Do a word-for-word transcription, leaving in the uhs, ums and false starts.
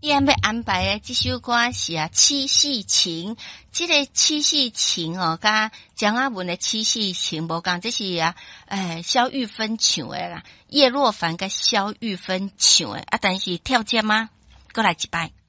伊安要安排诶，这首歌是啊《七夕情》，这个七夕情哦，甲蒋阿文的七夕情无共，这是啊，诶，萧玉芬唱诶啦，叶若凡甲萧玉芬唱诶，啊，但是跳接吗？过来一摆。